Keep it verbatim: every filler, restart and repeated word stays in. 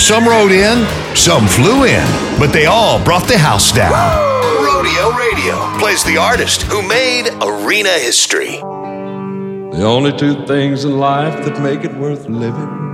Some rode in, some flew in, but they all brought the house down. Rodeo Radio plays the artist who made arena history. The only two things in life that make it worth living